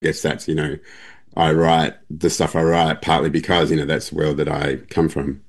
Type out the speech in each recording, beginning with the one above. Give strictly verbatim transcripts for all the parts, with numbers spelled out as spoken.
guess that's, you know, I write the stuff I write partly because, you know, that's the world that I come from.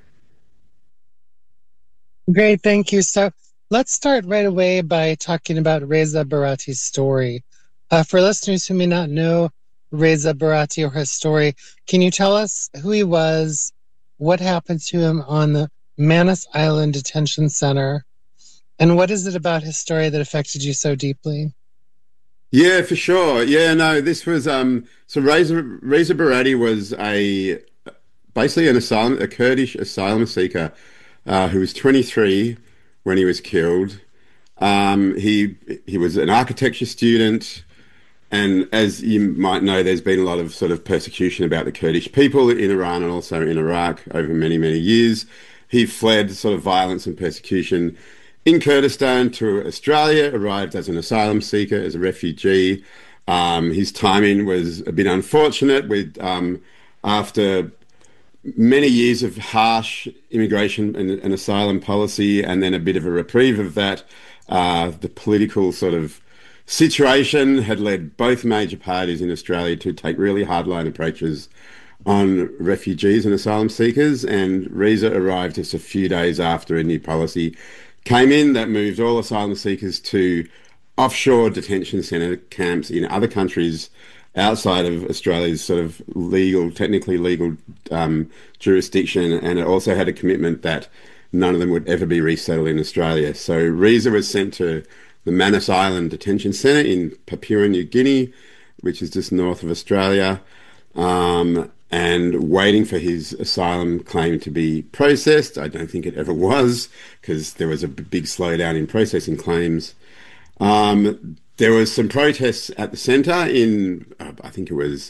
Great, thank you. So let's start right away by talking about Reza Barati's story. Uh, for listeners who may not know Reza Barati or his story, can you tell us who he was, what happened to him on the Manus Island Detention Center, and what is it about his story that affected you so deeply? Yeah, for sure. Yeah, no, this was um so Reza Reza Barati was a basically an asylum a Kurdish asylum seeker uh, who was twenty-three when he was killed. Um, he he was an architecture student. And as you might know, there's been a lot of sort of persecution about the Kurdish people in Iran and also in Iraq over many, many years. He fled sort of violence and persecution in Kurdistan to Australia, arrived as an asylum seeker, as a refugee. Um, his timing was a bit unfortunate with um, after many years of harsh immigration and, and asylum policy, and then a bit of a reprieve of that. Uh, the political sort of situation had led both major parties in Australia to take really hardline approaches on refugees and asylum seekers. And Reza arrived just a few days after a new policy came in that moved all asylum seekers to offshore detention centre camps in other countries outside of Australia's sort of legal, technically legal um, jurisdiction, and it also had a commitment that none of them would ever be resettled in Australia. So Reza was sent to the Manus Island Detention Centre in Papua New Guinea, which is just north of Australia, um, and waiting for his asylum claim to be processed. I don't think it ever was because there was a big slowdown in processing claims. Um, there was some protests at the centre in, uh, I think it was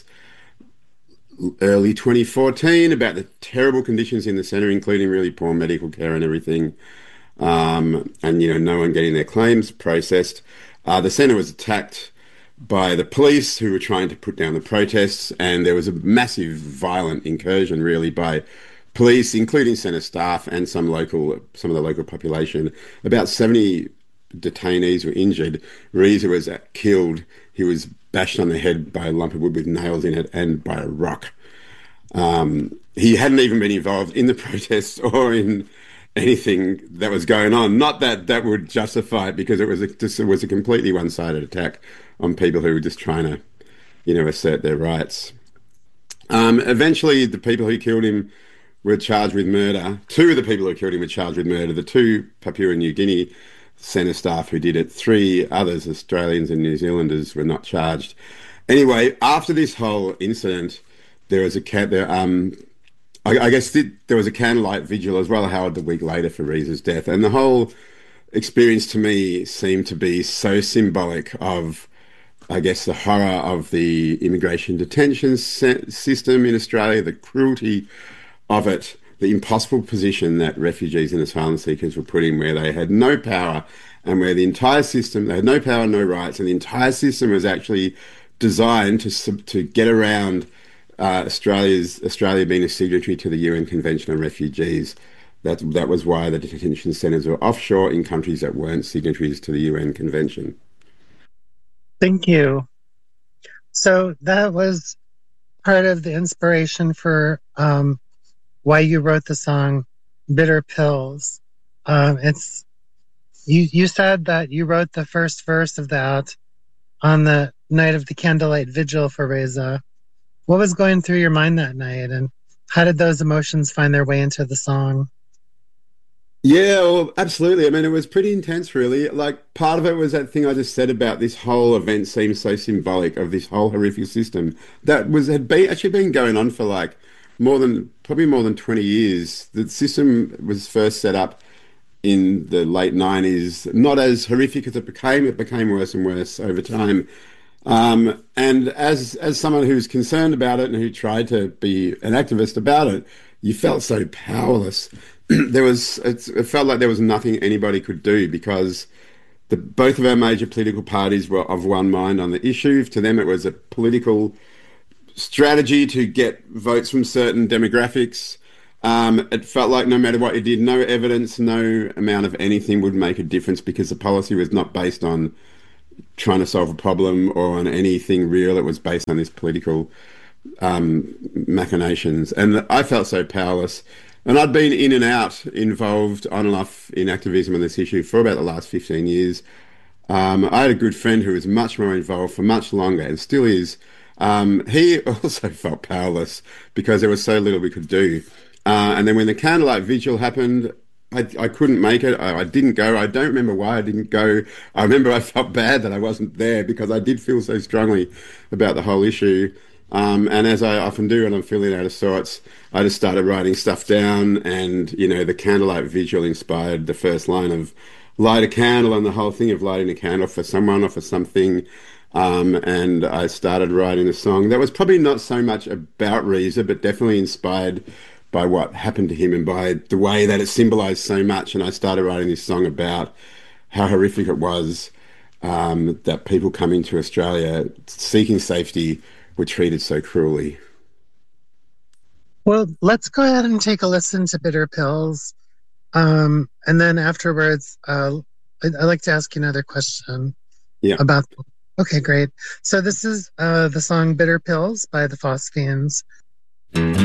early twenty fourteen, about the terrible conditions in the centre, including really poor medical care and everything. Um, and, you know, no one getting their claims processed. Uh, the centre was attacked by the police who were trying to put down the protests, and there was a massive violent incursion, really, by police, including centre staff and some local, some of the local population. About seventy detainees were injured. Reza was killed. He was bashed on the head by a lump of wood with nails in it and by a rock. Um, he hadn't even been involved in the protests or in anything that was going on. Not that that would justify it, because it was a, just, it was a completely one-sided attack on people who were just trying to, you know, assert their rights. Um, eventually, the people who killed him were charged with murder. Two of the people who killed him were charged with murder. The two Papua New Guinea centre staff who did it. Three others, Australians and New Zealanders, were not charged. Anyway, after this whole incident, there was a cat there. Um, I, I guess th there was a candlelight vigil as well, held the week later for Reza's death, and the whole experience to me seemed to be so symbolic of, I guess, the horror of the immigration detention system in Australia, the cruelty of it, the impossible position that refugees and asylum seekers were put in, where they had no power and where the entire system, they had no power, no rights, and the entire system was actually designed to to get around uh, Australia's Australia being a signatory to the U N Convention on Refugees. That that was why the detention centres were offshore in countries that weren't signatories to the U N Convention. Thank you. So that was part of the inspiration for um, why you wrote the song "Bitter Pills." Um, it's you. You said that you wrote the first verse of that on the night of the candlelight vigil for Reza. What was going through your mind that night, and how did those emotions find their way into the song? Yeah, well, absolutely. I mean, it was pretty intense, really. Like, part of it was that thing I just said about this whole event seems so symbolic of this whole horrific system that was had been actually been going on for like more than probably more than twenty years. The system was first set up in the late nineties, not as horrific as it became. It became worse and worse over time. Um, and as as someone who's concerned about it and who tried to be an activist about it, you felt so powerless. There was it's, it felt like there was nothing anybody could do, because the both of our major political parties were of one mind on the issue. To them, it was a political strategy to get votes from certain demographics. Um, it felt like no matter what you did, no evidence, no amount of anything would make a difference, because the policy was not based on trying to solve a problem or on anything real. It was based on this political um, machinations. And I felt so powerless. And I'd been in and out, involved on and off in activism on this issue for about the last fifteen years. Um, I had a good friend who was much more involved for much longer and still is. Um, he also felt powerless because there was so little we could do. Uh, and then when the candlelight vigil happened, I, I couldn't make it. I, I didn't go. I don't remember why I didn't go. I remember I felt bad that I wasn't there because I did feel so strongly about the whole issue. Um, and as I often do when I'm feeling out of sorts, I just started writing stuff down. And, you know, the candlelight vigil inspired the first line of light a candle and the whole thing of lighting a candle for someone or for something. Um, and I started writing a song that was probably not so much about Reza, but definitely inspired by what happened to him and by the way that it symbolized so much. And I started writing this song about how horrific it was um, that people coming to Australia seeking safety were treated so cruelly. Well, let's go ahead and take a listen to Bitter Pills. Um, and then afterwards, uh, I'd, I'd like to ask you another question Yeah. about. Okay, great. So this is uh, the song Bitter Pills by the Phosphines.